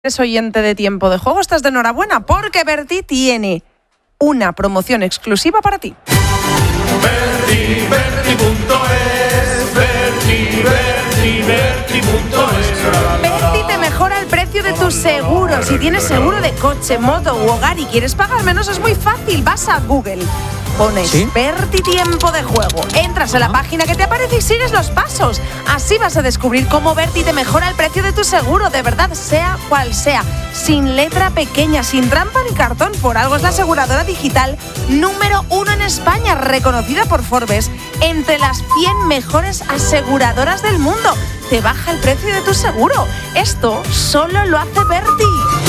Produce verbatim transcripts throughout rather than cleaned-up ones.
eres oyente de Tiempo de Juego, estás de enhorabuena porque Berti tiene una promoción exclusiva para ti. Berti, Berti punto es, Berti, Berti, Berti punto es. Berti te mejora el precio de tu seguro. Si tienes seguro de coche, moto u hogar y quieres pagar menos, es muy fácil. Vas a Google, pones ¿Sí? Berti Tiempo de Juego, entras a la página que te aparece y sigues los pasos. Así vas a descubrir cómo Berti te mejora el precio de tu seguro, de verdad, sea cual sea, sin letra pequeña, sin trampa ni cartón. Por algo es la aseguradora digital número uno en España, reconocida por Forbes entre las cien mejores aseguradoras del mundo. Te baja el precio de tu seguro. Esto solo lo hace Berti.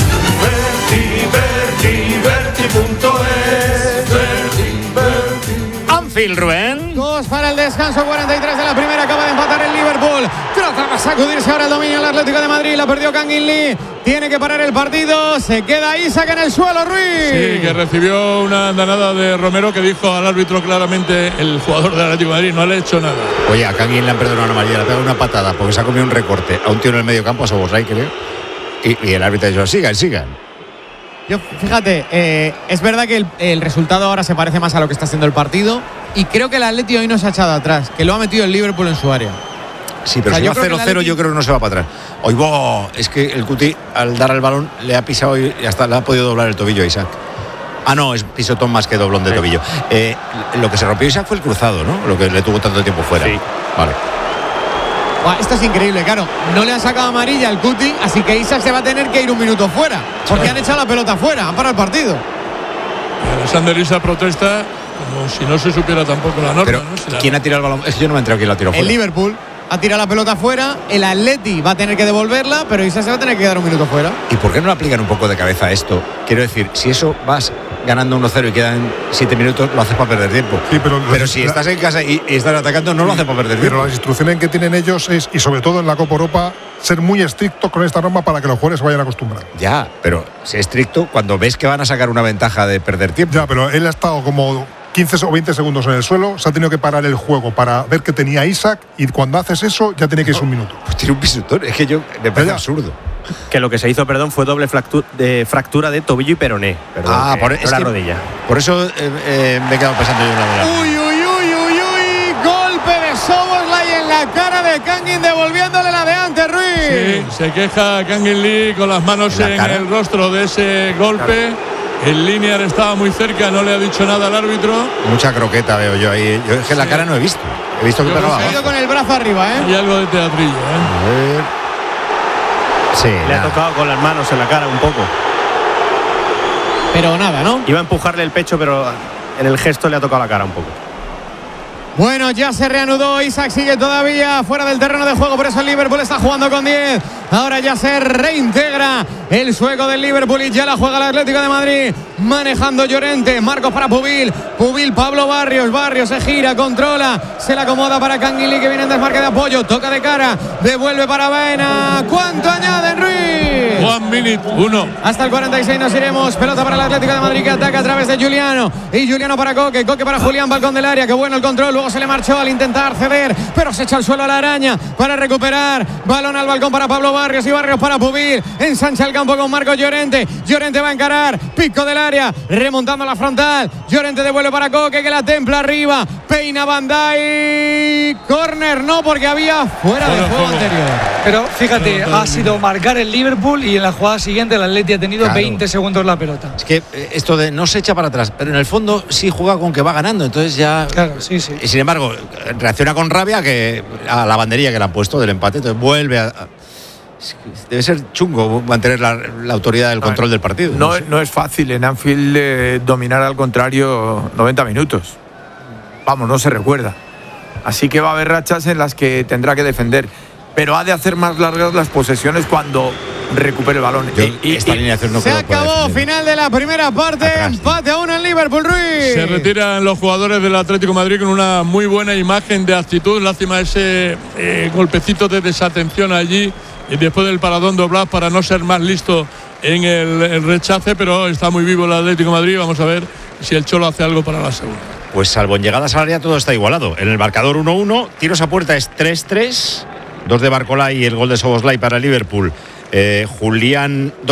Berti, Berti, Berti punto es, Berti, Berti. Anfield, Rubén. Dos para el descanso, cuarenta y tres de la primera, acaba de empatar el Liverpool. Trata de sacudirse ahora el dominio del Atlético de Madrid, la perdió Kangin Lee. Tiene que parar el partido, se queda Isak en el suelo, Ruiz. Sí, que recibió una andanada de Romero que dijo al árbitro claramente, el jugador del Atlético de Madrid, no le ha hecho nada. Oye, a Kangin le han perdonado una amarilla, le ha pegado una patada porque se ha comido un recorte a un tío en el medio campo, a Soboslai, creo. Y, y el árbitro ha dicho, sigan, sigan. Yo, fíjate, eh, es verdad que el, el resultado ahora se parece más a lo que está haciendo el partido y creo que el Atleti hoy no se ha echado atrás, que lo ha metido el Liverpool en su área. Sí, pero o sea, si va cero cero yo creo que no se va para atrás. Hoy bo, es que el Cuti al dar al balón le ha pisado y hasta le ha podido doblar el tobillo a Isak. Ah, no, es pisotón más que doblón de sí. tobillo. Eh, lo que se rompió Isak fue el cruzado, ¿no? Lo que le tuvo tanto tiempo fuera. Sí. Vale. Buah, esto es increíble, claro. No le han sacado amarilla al Cuti, así que Isak se va a tener que ir un minuto fuera. Porque sí. han echado la pelota fuera, han parado el partido. Alexander Isak protesta como si no se supiera tampoco la norma. Pero, ¿no? Si la... ¿quién ha tirado el balón? Es que yo no me he enterado quién la tiró fuera. El Liverpool ha tirado la pelota fuera, el Atleti va a tener que devolverla, pero Isak se va a tener que quedar un minuto fuera. ¿Y por qué no le aplican un poco de cabeza a esto? Quiero decir, si eso vas ganando uno cero y quedan siete minutos, lo haces para perder tiempo. Sí, pero, pero si la... estás en casa y, y estás atacando, no lo haces para perder tiempo. Pero las instrucciones que tienen ellos es, y sobre todo en la Copa Europa, ser muy estrictos con esta norma para que los jugadores se vayan acostumbrando. Ya, pero sé estricto cuando ves que van a sacar una ventaja de perder tiempo. Ya, pero él ha estado como quince o veinte segundos en el suelo, se ha tenido que parar el juego para ver que tenía Isak y cuando haces eso ya tiene que irse un minuto. Pues tiene un pisotón, es que yo me parece absurdo. Que lo que se hizo, perdón, fue doble fractura de, fractura de tobillo y peroné. Perdón, ah, por, no es la que, rodilla. Por eso eh, eh, me he quedado pensando yo en la de la... Uy, uy, uy, uy, uy, golpe de Szoboszlai en la cara de Kangin, devolviéndole la de antes, Ruiz. Sí, se queja Kangin Lee con las manos en, en el rostro de ese golpe. Claro. El Linear estaba muy cerca, no le ha dicho nada al árbitro. Mucha croqueta veo yo ahí. Yo es que sí. la cara no he visto. He visto que pegaba. Se ha ido con el brazo arriba, ¿eh? Y algo de teatrillo, ¿eh? Sí, le nada. ha tocado con las manos en la cara un poco. Pero nada, ¿no? Iba a empujarle el pecho, pero en el gesto le ha tocado la cara un poco. Bueno, ya se reanudó, Isak sigue todavía fuera del terreno de juego, por eso el Liverpool está jugando con diez. Ahora ya se reintegra el sueco del Liverpool y ya la juega el Atlético de Madrid, manejando Llorente, Marcos para Pubil, Pubil, Pablo Barrios, Barrios se gira, controla, se la acomoda para Kangin Lee que viene en desmarque de apoyo, toca de cara, devuelve para Baena. ¿Cuánto añaden, Ruiz? One minute, uno. Hasta el cuarenta y seis nos iremos, pelota para el Atlético de Madrid que ataca a través de Juliano, y Juliano para Coque, Coque para Julián, balcón del área, qué bueno el control, luego se le marchó al intentar ceder, pero se echa al suelo a la araña para recuperar, balón al balcón para Pablo Barrios y Barrios para Pubil, ensancha el campo con Marcos Llorente, Llorente va a encarar, pico del área, remontando la frontal, Llorente devuelve para Coque que la templa arriba, peina Bandai, córner no porque había fuera de juego anterior. Pero fíjate, ha sido marcar el Liverpool y en la jugada siguiente el Atleti ha tenido claro. veinte segundos la pelota. Es que esto de no se echa para atrás, pero en el fondo sí juega con que va ganando, entonces ya... Claro, sí, sí. Y sin embargo, reacciona con rabia que a la banderilla que le han puesto del empate, entonces vuelve a... Debe ser chungo mantener la, la autoridad del control del partido. No, no, sé. no es fácil en Anfield eh, dominar al contrario noventa minutos. Vamos, no se recuerda. Así que va a haber rachas en las que tendrá que defender. Pero ha de hacer más largas las posesiones cuando recupere el balón. Yo, y, y, esta alineación no se acabó, final de la primera parte, atrás, empate a uno en Liverpool, Ruiz. Se retiran los jugadores del Atlético de Madrid con una muy buena imagen de actitud. Lástima ese eh, golpecito de desatención allí y después del paradón de Oblak para no ser más listo en el, el rechace, pero está muy vivo el Atlético de Madrid. Vamos a ver si el Cholo hace algo para la segunda. Pues salvo en llegadas al área todo está igualado. En el marcador uno uno, tiros a puerta es tres tres, dos de Barcola y el gol de Szoboszlai para Liverpool. Eh, Julián.